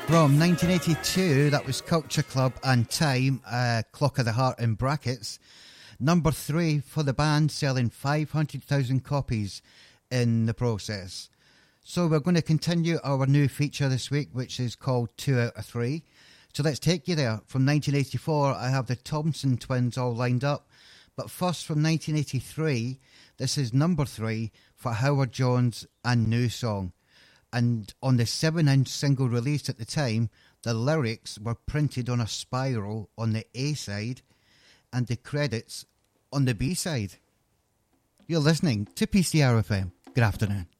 From 1982, that was Culture Club and Time, Clock of the Heart in brackets. Number 3 for the band, selling 500,000 copies in the process. So we're going to continue our new feature this week, which is called 2 out of 3. So let's take you there. From 1984, I have the Thompson Twins all lined up. But first, from 1983, this is number 3 for Howard Jones and New Song. And on the 7-inch single released at the time, the lyrics were printed on a spiral on the A side and the credits on the B side. You're listening to PCRFM. Good afternoon.